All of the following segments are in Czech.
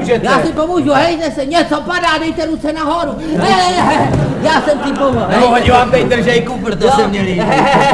pomůžete? Já si pomůžu, hejte se, něco padá, dejte ruce nahoru. Já jsem ti pomohl. Nebo hodí vám tej držejku, proto se mě líbí.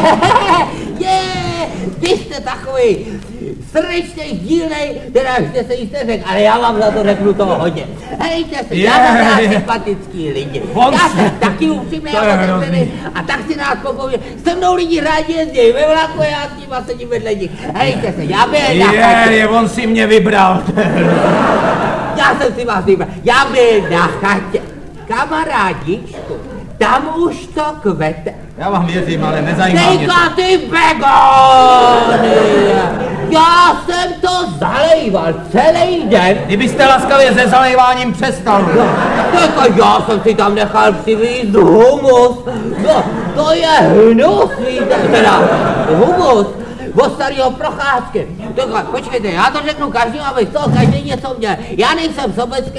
Vy jste takový srdečnej, dílnej, teda ještě se jste řekl, ale já vám za to řeknu toho hodně. Hejte se, já mám rád sympatický lidi. Já jsem taky upřímnej a tak si nás popovědět. Se mnou lidi rádi jezdí ve vlaku, já s nima sedím vedle nich. Hejte se, já byl na chatě. On si mě vybral. Já jsem si vás vybral. Já byl na chatě. Kamarádičku, tam už to kvete. Já vám věřím, ale nezajímá mě to. Ty begony! Já jsem to zalejval celý den. Kdybyste laskavě se zalejváním přestal. No, tak já jsem si tam nechal přivízt humus. No, to je hnusný, teda humus. Od starého Procházky. Tak počkejte, já to řeknu každému, aby z toho každý něco měl. Já nejsem sobecký.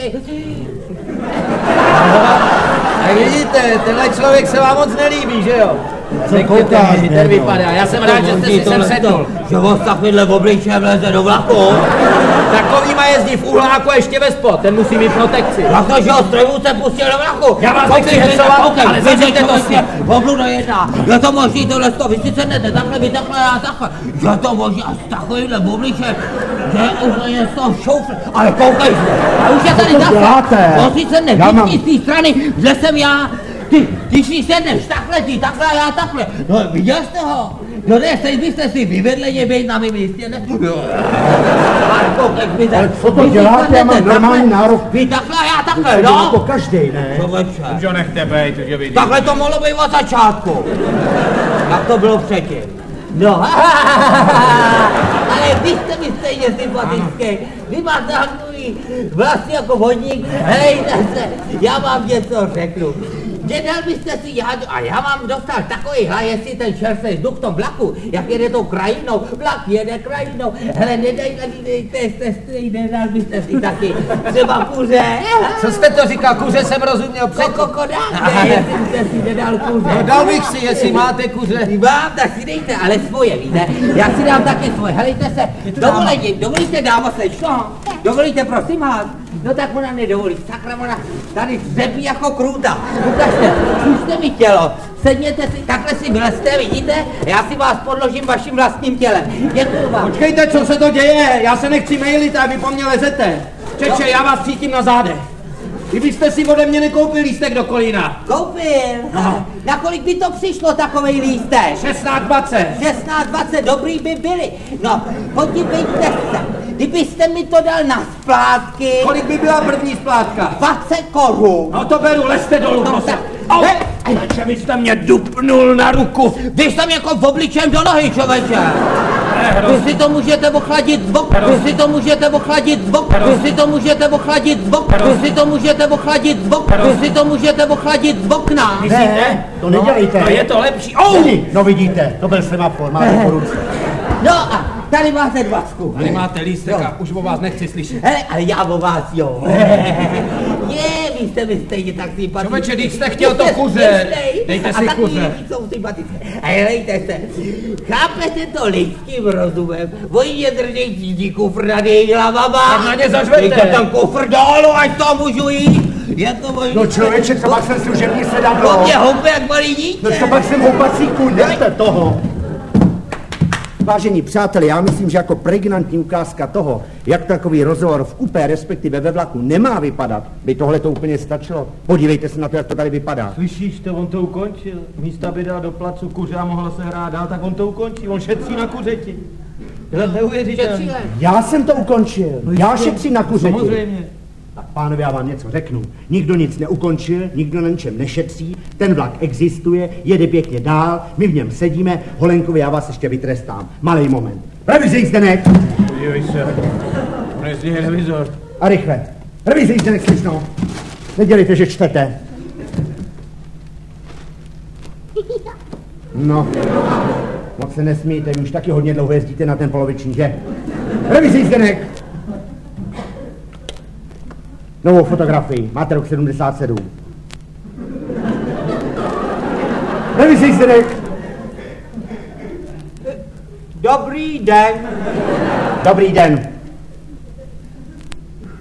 Tak vidíte, tenhle člověk se vám moc nelíbí, že jo? Řekněte mi, ten vypadá. Já jsem rád, že jste si sem sedl. Že on takovýhle obličejem leze do vlaku. Takovýma jezdí v uhláku a ještě ve spod, ten musí mít protekci. Jak to, že ho strojvůce pustil do vlaku? Já vás nechci hecovat, ale zažijte to s ním. Obluda jedna, je to možný tohle z toho, vy si sednete takhle, vy takhle, já takhle. Je to možný a s takovýmhle obličejem, že je úplně z toho šoufr. Ale koukej se, a už je tady zase. On si sedne vždycky z té strany, že jsem já. Ty si sedneš takhle a já takhle. No viděl jste ho? No ne, teď byste si vyvedleně být na mým místě, ne? Ale co to děláte, já mám normální nárok. Vy takhle a já takhle, no? Jako každej, ne? Už ho nechte bejt, už ho vidím. Takhle to mohlo být od začátku. Jak to bylo předtím. No, ale vy jste mi stejně sympatický. Vy máte takový vlastně jako vodník. Hejte se, já vám něco řeknu. Nedal byste si jádu a já vám dostal takovýhle, jestli ten čerstvý vzduch v tom vlaku, jak jede tou krajinou, vlak jede krajinou, hele, nedal byste si taky třeba kuře. Co jste to říkal, kuře jsem rozuměl předtím. Kokodáte, jestli byste si nedal kuře. No dal bych si, jestli máte kuře. Mám, tak si dejte, ale svoje, víte, já si dám také svoje, helejte se, dovolíte dáma slečno, dovolíte prosím vás, no tak ona nedovolí, sakra ona tady řepí jako krůta, ukažte, zkuste mi tělo, sedněte si, takhle si vylezte, vidíte, já si vás podložím vaším vlastním tělem, děkuju vám. Počkejte, co se to děje, já se nechci mailit a vy po mně lezete. Čeče, já vás cítím na zádech. Kdybyste si ode mě nekoupil lístek do Kolína. Koupil? No. Na kolik by to přišlo takovej lístek? 16,20. 16,20, dobrý by byli. No, podívejte se, kdybyste mi to dal na splátky. Kolik by byla první splátka? 20 korun. No to beru, lezte dolů, prosím. Ače, vy jste mě dupnul na ruku. Vy jste mě jako v obličem do nohy, člověče. Vy si to můžete ochladit z boku, vy si to můžete ochladit z boku, vy si to můžete ochladit z boku, vy si to můžete ochladit z boku, vy si to můžete ochladit z okna. Ne, to nedělejte. No je to lepší. No vidíte, to byl semafor, máte po ruce. No a tady máte 20. Tady máte lístek a už o vás nechci slyšet. Hele, ale já o vás, jo. Vy jste mi stejně tak sympatický. Čověče, když jste chtěl to kuře, dejte si kuře. Jsou sympatické. A helejte se, chápete to lidským rozumem? Oni mě držej cítí kufr nad její hlavama. Tak na ně zařvete. Dejte ten kufr dolů, ať to můžu jít. Je to možný. No člověče, co pak jsem služební sedadlo. To mě houpe jak malý dítě. No co pak jsem houpací kůň, nechte toho. Vážení přátelé, já myslím, že jako pregnantní ukázka toho, jak takový rozhovor v kupé, respektive ve vlaku, nemá vypadat, by tohle to úplně stačilo. Podívejte se na to, jak to tady vypadá. Slyšíš to, on to ukončil. Místa by dal do placu kuře a mohla se hrát dál, tak on to ukončí, on šetří na kuřeti. To neuvěřitelné. Já jsem to ukončil, já šetřím na kuřeti. Samozřejmě. Tak pánové, já vám něco řeknu. Nikdo nic neukončil, nikdo na ničem nešetří, ten vlak existuje, jede pěkně dál, my v něm sedíme, Holenkovi, já vás ještě vytrestám. Malej moment. Revize jízdenek! Podívej se, on jezdí revizor. A rychle. Revize jízdenek, slyšno. Nedělejte, že čtete. No, moc se nesmíte, vy už taky hodně dlouho jezdíte na ten poloviční, že? Revize jízdenek! Novou fotografii, máte rok 77. Revize jízdenek! Dobrý den. Dobrý den.